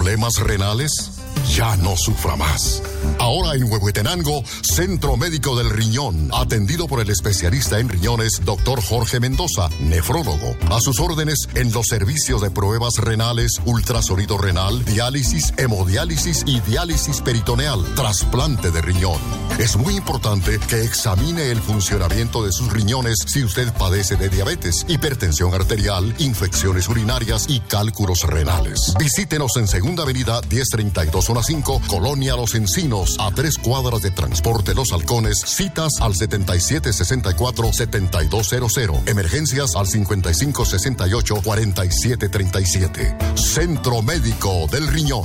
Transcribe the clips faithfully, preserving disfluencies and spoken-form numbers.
¿Problemas renales? Ya no sufra más. Ahora en Huehuetenango, Centro Médico del Riñón, atendido por el especialista en riñones, doctor Jorge Mendoza, nefrólogo. A sus órdenes en los servicios de pruebas renales, ultrasonido renal, diálisis, hemodiálisis y diálisis peritoneal, trasplante de riñón. Es muy importante que examine el funcionamiento de sus riñones si usted padece de diabetes, hipertensión arterial, infecciones urinarias y cálculos renales. Visítenos en Segunda Avenida diez treinta y dos, zona cinco, Colonia Los Encinos, a tres cuadras de Transporte Los Halcones. Citas al setenta y siete sesenta y cuatro, setenta y dos cero cero. Emergencias al cincuenta y cinco sesenta y ocho, cuarenta y siete treinta y siete. Centro Médico del Riñón.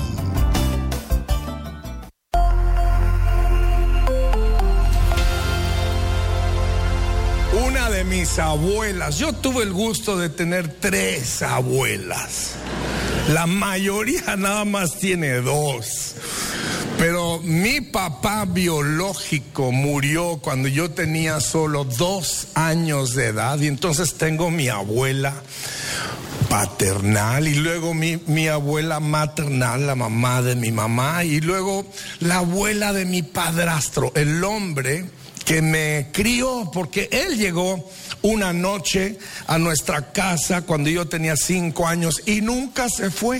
Una de mis abuelas, yo tuve el gusto de tener tres abuelas. La mayoría nada más tiene dos. Pero mi papá biológico murió cuando yo tenía solo dos años de edad. Y entonces tengo mi abuela paternal y luego mi, mi abuela maternal, la mamá de mi mamá, y luego la abuela de mi padrastro, el hombre que me crió, porque él llegó una noche a nuestra casa cuando yo tenía cinco años y nunca se fue.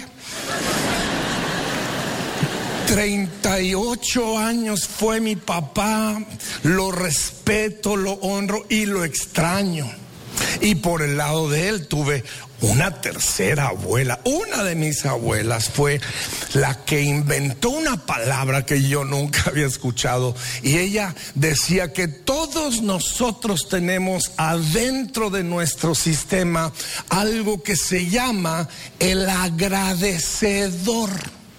treinta y ocho años fue mi papá, lo respeto, lo honro y lo extraño. Y por el lado de él tuve una tercera abuela. Una de mis abuelas fue la que inventó una palabra que yo nunca había escuchado. Y ella decía que todos nosotros tenemos adentro de nuestro sistema algo que se llama el agradecedor.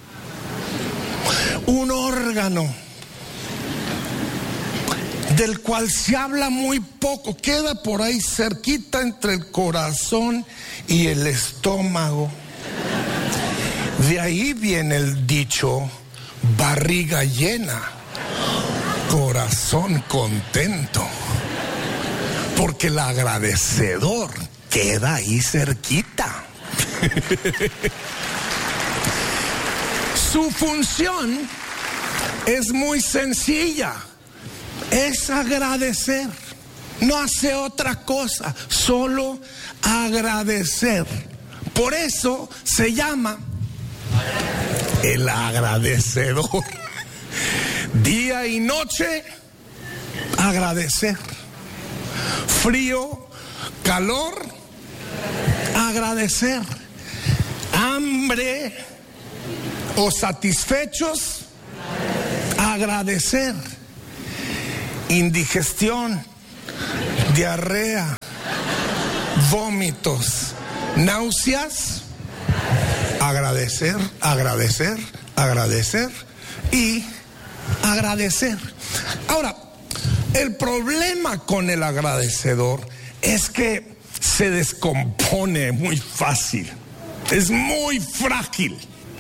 Un órgano del cual se habla muy poco, queda por ahí cerquita entre el corazón y el estómago. De ahí viene el dicho, barriga llena, corazón contento, porque el agradecedor queda ahí cerquita. Su función es muy sencilla. Es agradecer, no hace otra cosa, solo agradecer. Por eso se llama el agradecedor. Día y noche, agradecer. Frío, calor, agradecer. Hambre o satisfechos, agradecer. Indigestión, diarrea, vómitos, náuseas, agradecer, agradecer, agradecer y agradecer. Ahora, el problema con el agradecedor es que se descompone muy fácil, es muy frágil.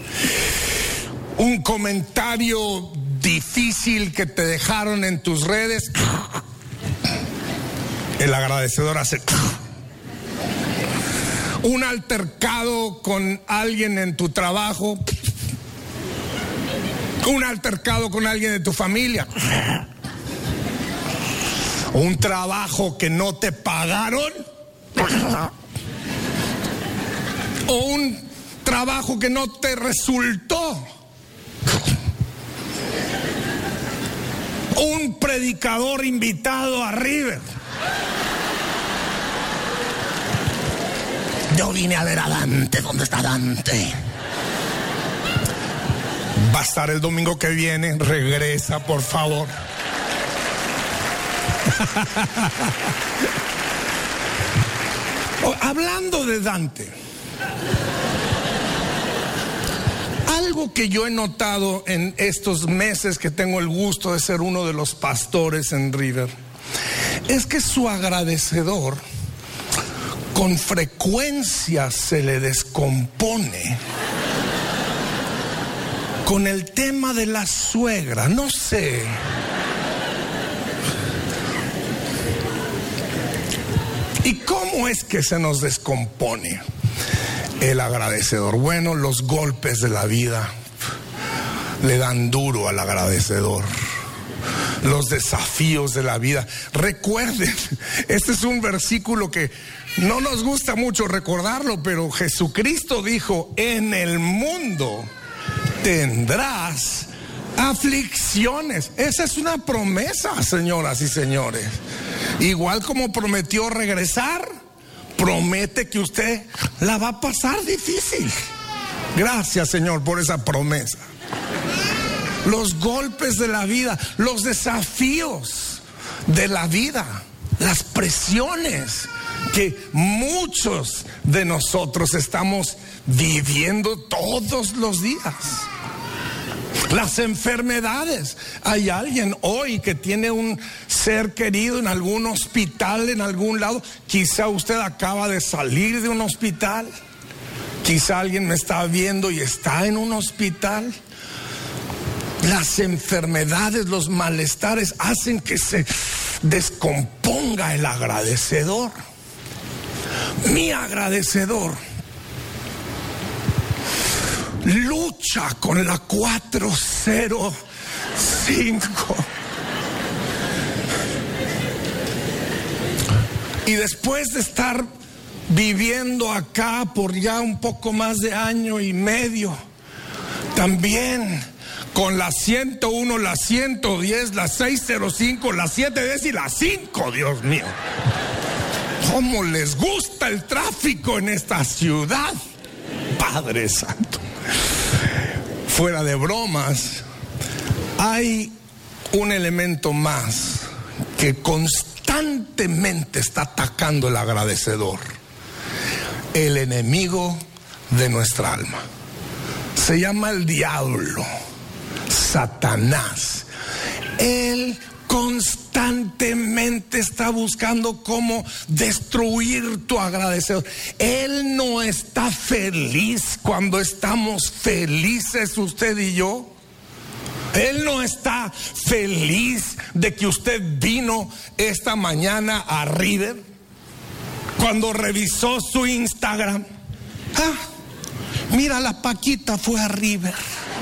Un comentario difícil que te dejaron en tus redes, el agradecedor hace. Un altercado con alguien en tu trabajo, un altercado con alguien de tu familia, un trabajo que no te pagaron, o un trabajo que no te resultó, un predicador invitado a River. Yo vine a ver a Dante. ¿Dónde está Dante? Va a estar el domingo que viene. Regresa, por favor. Hablando de Dante, algo que yo he notado en estos meses que tengo el gusto de ser uno de los pastores en River, es que su agradecedor con frecuencia se le descompone con el tema de la suegra. No sé. ¿Y cómo es que se nos descompone? el agradecedor. Bueno, los golpes de la vida le dan duro al agradecedor. Los desafíos de la vida. Recuerden, este es un versículo que no nos gusta mucho recordarlo, pero Jesucristo dijo: en el mundo tendrás aflicciones. Esa es una promesa, señoras y señores. Igual como prometió regresar, promete que usted la va a pasar difícil. Gracias, Señor, por esa promesa. Los golpes de la vida, los desafíos de la vida, las presiones que muchos de nosotros estamos viviendo todos los días. Las enfermedades. Hay alguien hoy que tiene un ser querido en algún hospital, en algún lado. Quizá usted acaba de salir de un hospital. Quizá alguien me está viendo y está en un hospital. Las enfermedades, los malestares hacen que se descomponga el agradecedor. Mi agradecedor lucha con la cuatro cero cinco. Y después de estar viviendo acá por ya un poco más de año y medio, también con la ciento uno, la ciento diez, la seiscientos cinco, la setecientos diez y la cinco, Dios mío. ¿Cómo les gusta el tráfico en esta ciudad? Padre Santo. Fuera de bromas, hay un elemento más que constantemente está atacando el agradecedor. El enemigo de nuestra alma. Se llama el diablo. Satanás. Él constantemente está buscando cómo destruir tu agradecedor. Él no está feliz cuando estamos felices usted y yo. Él no está feliz de que usted vino esta mañana a River. Cuando revisó su Instagram, ah, mira, la Paquita fue a River.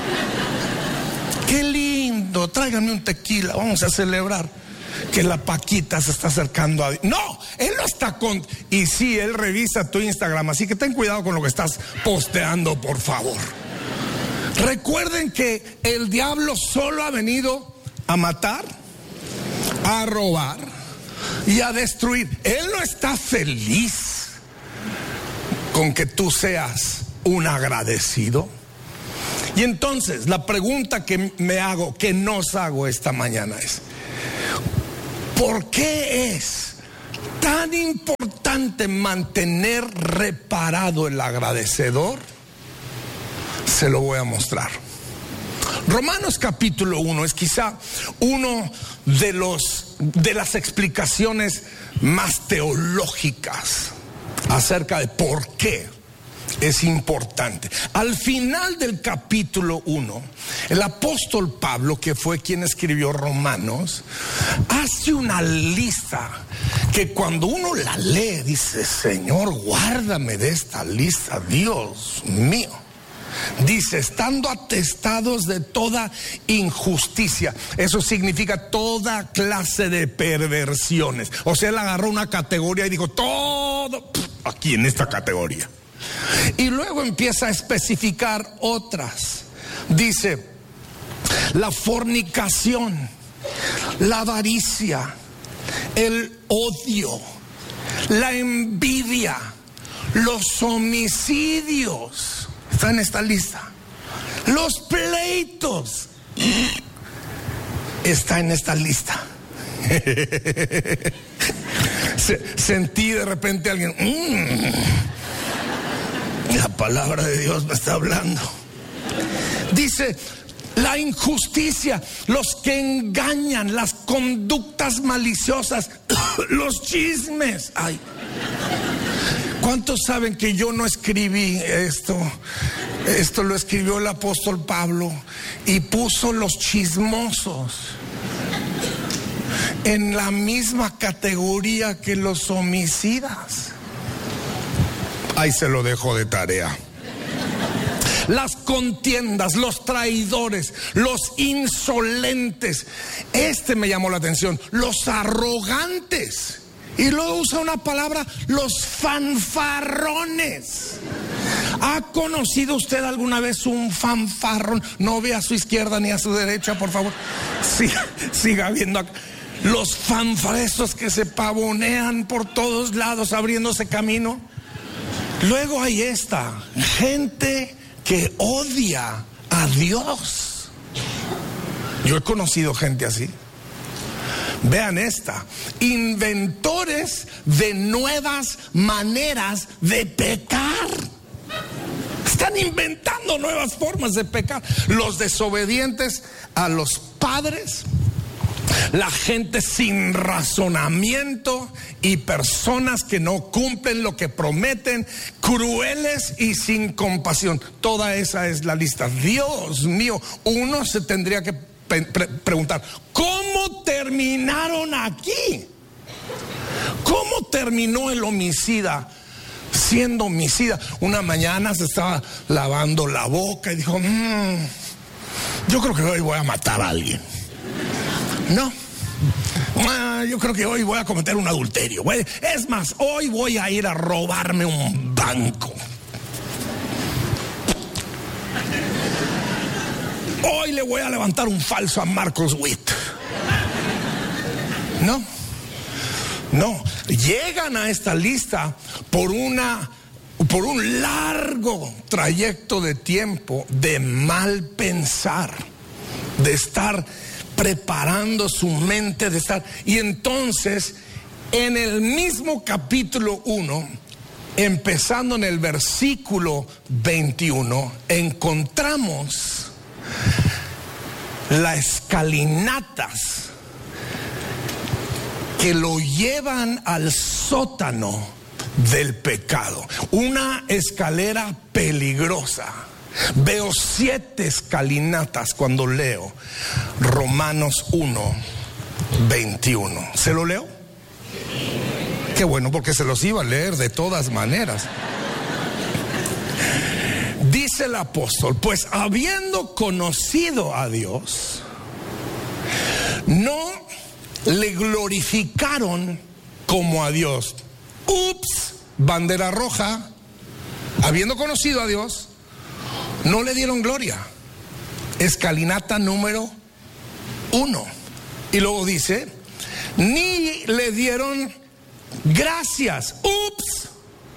Qué lindo, tráiganme un tequila, vamos a celebrar que la Paquita se está acercando a Dios. No, él no está con... Y sí, él revisa tu Instagram, así que ten cuidado con lo que estás posteando, por favor. Recuerden que el diablo solo ha venido a matar, a robar y a destruir. Él no está feliz con que tú seas un agradecido. Y entonces la pregunta que me hago, que nos hago esta mañana es: ¿por qué es tan importante mantener reparado el agradecedor? Se lo voy a mostrar. Romanos capítulo uno es quizá uno de los de las explicaciones más teológicas acerca de por qué es importante. Al final del capítulo uno, el apóstol Pablo, que fue quien escribió Romanos, hace una lista que cuando uno la lee dice: Señor, guárdame de esta lista, Dios mío. Dice: estando atestados de toda injusticia. Eso significa toda clase de perversiones. O sea, él agarró una categoría y dijo: todo aquí en esta categoría. Y luego empieza a especificar otras. Dice: la fornicación, la avaricia, el odio, la envidia, los homicidios. Está en esta lista. Los pleitos. Está en esta lista. Sentí de repente a alguien. Mmm, la palabra de Dios me está hablando. Dice: la injusticia, los que engañan, las conductas maliciosas, los chismes. Ay. ¿Cuántos saben que yo no escribí esto? Esto lo escribió el apóstol Pablo y puso los chismosos en la misma categoría que los homicidas. Ahí se lo dejo de tarea. Las contiendas, los traidores, los insolentes. Este me llamó la atención. Los arrogantes. Y luego usa una palabra, los fanfarrones. ¿Ha conocido usted alguna vez un fanfarrón? No ve a su izquierda ni a su derecha, por favor. Siga, siga viendo acá. Los fanfarrones que se pavonean por todos lados abriéndose camino. Luego hay esta gente que odia a Dios. Yo he conocido gente así. Vean esta: inventores de nuevas maneras de pecar. Están inventando nuevas formas de pecar. Los desobedientes a los padres, la gente sin razonamiento y personas que no cumplen lo que prometen, crueles y sin compasión. Toda esa es la lista. Dios mío, uno se tendría que pre- pre- preguntar, ¿cómo terminaron aquí? ¿Cómo terminó el homicida siendo homicida? Una mañana se estaba lavando la boca y dijo, mmm, yo creo que hoy voy a matar a alguien. No, ah, yo creo que hoy voy a cometer un adulterio. Es más, hoy voy a ir a robarme un banco. Hoy le voy a levantar un falso a Marcos Witt. No, no, llegan a esta lista por una, por un largo trayecto de tiempo de mal pensar, de estar preparando su mente, de estar. Y entonces, en el mismo capítulo uno, empezando en el versículo veintiuno, encontramos las escalinatas que lo llevan al sótano del pecado. Una escalera peligrosa. Veo siete escalinatas cuando leo Romanos uno, veintiuno. ¿Se lo leo? Qué bueno, porque se los iba a leer de todas maneras. Dice el apóstol, pues habiendo conocido a Dios, no le glorificaron como a Dios. Ups, bandera roja. Habiendo conocido a Dios, no le dieron gloria. Escalinata número uno. Y luego dice, ni le dieron gracias. Ups.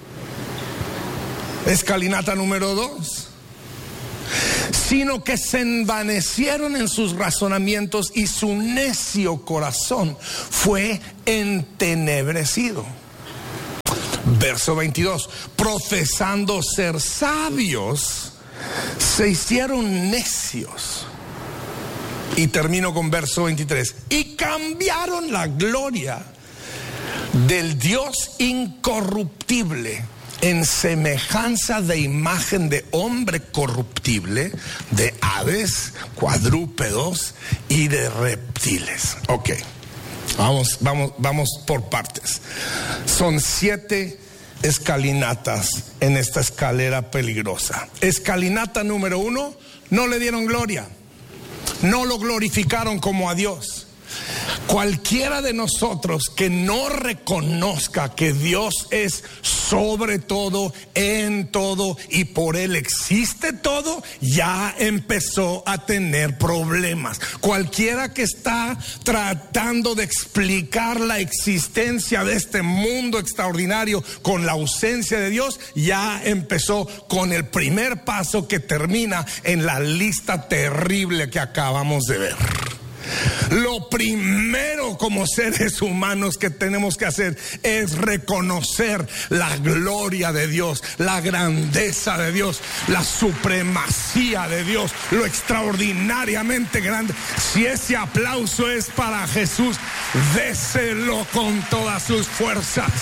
Escalinata número dos. Sino que se envanecieron en sus razonamientos y su necio corazón fue entenebrecido. Verso veintidós. Profesando ser sabios, se hicieron necios. Y termino con verso veintitrés. Y cambiaron la gloria del Dios incorruptible en semejanza de imagen de hombre corruptible, de aves, cuadrúpedos y de reptiles. Ok, vamos, vamos, vamos por partes. Son siete escalinatas en esta escalera peligrosa. Escalinata número uno, no le dieron gloria, no lo glorificaron como a Dios. Cualquiera de nosotros que no reconozca que Dios es sobre todo, en todo y por Él existe todo, ya empezó a tener problemas. Cualquiera que está tratando de explicar la existencia de este mundo extraordinario con la ausencia de Dios, ya empezó con el primer paso que termina en la lista terrible que acabamos de ver. Lo primero como seres humanos que tenemos que hacer es reconocer la gloria de Dios, la grandeza de Dios, la supremacía de Dios, lo extraordinariamente grande. Si ese aplauso es para Jesús, déselo con todas sus fuerzas.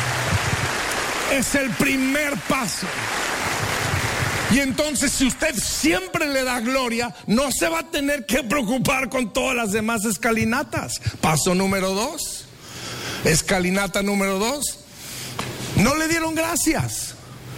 Es el primer paso. Y entonces, si usted siempre le da gloria, no se va a tener que preocupar con todas las demás escalinatas. Paso número dos. Escalinata número dos. No le dieron gracias.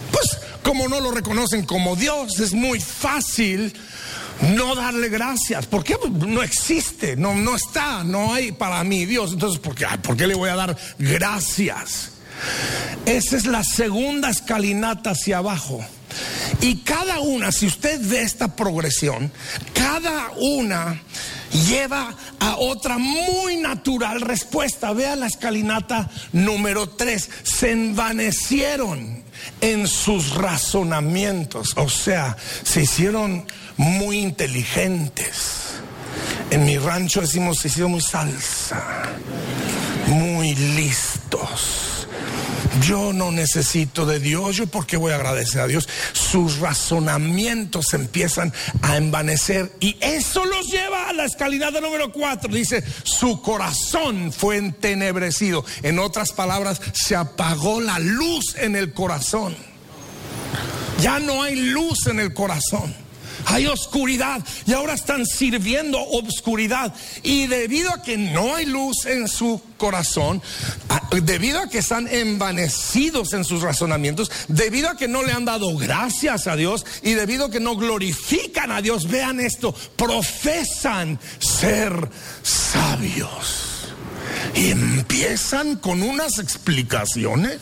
como no lo reconocen como Dios, es muy fácil no darle gracias. ¿Por qué? No existe, no, no está, no hay para mí Dios. Entonces, ¿por qué, ¿por qué le voy a dar gracias? Esa es la segunda escalinata hacia abajo. Y cada una, si usted ve esta progresión, cada una lleva a otra muy natural respuesta. Vea la escalinata número tres. Se envanecieron en sus razonamientos, o sea, se hicieron muy inteligentes. En mi rancho decimos, se hicieron muy salsa, muy listos. Yo no necesito de Dios, yo por qué voy a agradecer a Dios. Sus razonamientos se empiezan a envanecer y eso los lleva a la escalinata número cuatro. Dice, su corazón fue entenebrecido. En otras palabras, se apagó la luz en el corazón. Ya no hay luz en el corazón. Hay oscuridad y ahora están sirviendo obscuridad. Y debido a que no hay luz en su corazón, debido a que están envanecidos en sus razonamientos, debido a que no le han dado gracias a Dios y debido a que no glorifican a Dios, vean esto, profesan ser sabios. Y empiezan con unas explicaciones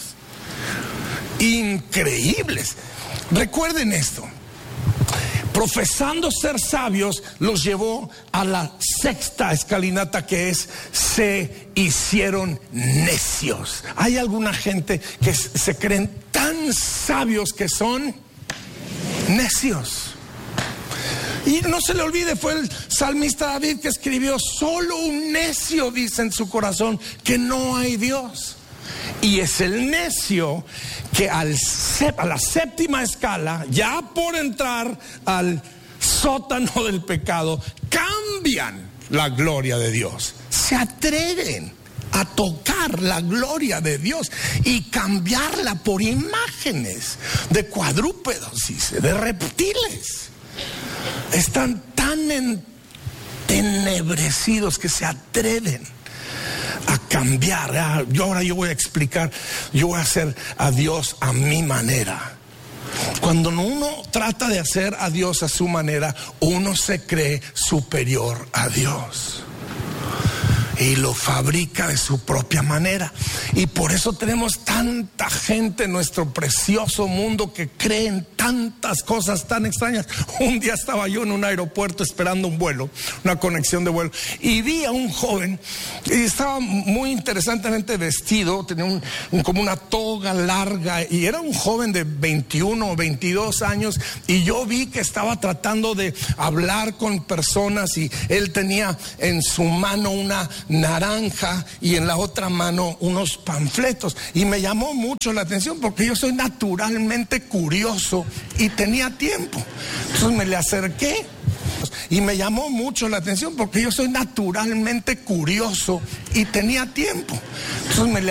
increíbles. Recuerden esto. Profesando ser sabios, los llevó a la sexta escalinata, que es, se hicieron necios. Hay alguna gente que se creen tan sabios que son necios. Y no se le olvide, fue el salmista David que escribió, solo un necio dice en su corazón que no hay Dios. Y es el necio que al, a la séptima escala, ya por entrar al sótano del pecado, cambian la gloria de Dios. Se atreven a tocar la gloria de Dios y cambiarla por imágenes de cuadrúpedos, dice, de reptiles. Están tan entenebrecidos que se atreven a cambiar. Ah, yo ahora yo voy a explicar, yo voy a hacer a Dios a mi manera. Cuando uno trata de hacer a Dios a su manera, uno se cree superior a Dios y lo fabrica de su propia manera. Y por eso tenemos tanta gente en nuestro precioso mundo que cree en tantas cosas tan extrañas. Un día estaba yo en un aeropuerto esperando un vuelo, una conexión de vuelo, y vi a un joven y estaba muy interesantemente vestido, tenía un, un, como una toga larga, y era un joven de veintiuno o veintidós años, y yo vi que estaba tratando de hablar con personas y él tenía en su mano una naranja y en la otra mano unos panfletos, y me llamó mucho la atención porque yo soy naturalmente curioso y tenía tiempo. Entonces me le acerqué y me llamó mucho la atención porque yo soy naturalmente curioso y tenía tiempo. Entonces me le